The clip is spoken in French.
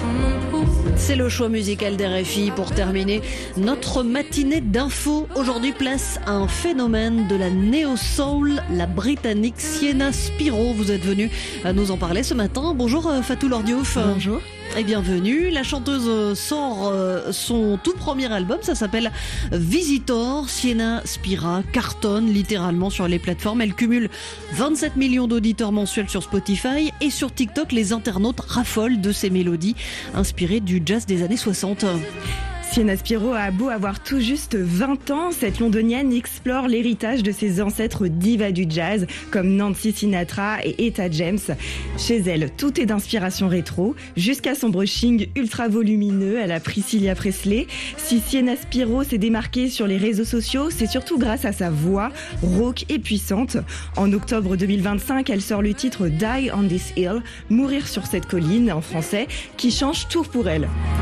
C'est le choix musical d'RFI pour terminer notre matinée d'infos. Aujourd'hui, place à un phénomène de la néo-soul, la britannique Sienna Spiro. Vous êtes venue nous en parler ce matin. Bonjour Fatou Lordiouf. Bonjour. Et bienvenue. La chanteuse sort son tout premier album, ça s'appelle Visitor. Sienna Spira cartonne littéralement sur les plateformes. Elle cumule 27 millions d'auditeurs mensuels sur Spotify et sur TikTok, les internautes raffolent de ses mélodies inspirées du jazz des années 60. Sienna Spiro a beau avoir tout juste 20 ans, cette londonienne explore l'héritage de ses ancêtres divas du jazz comme Nancy Sinatra et Etta James. Chez elle, tout est d'inspiration rétro, jusqu'à son brushing ultra volumineux à la Priscilla Presley. Si Sienna Spiro s'est démarquée sur les réseaux sociaux, c'est surtout grâce à sa voix rauque et puissante. En octobre 2025, elle sort le titre Die on this hill, mourir sur cette colline en français, qui change tout pour elle.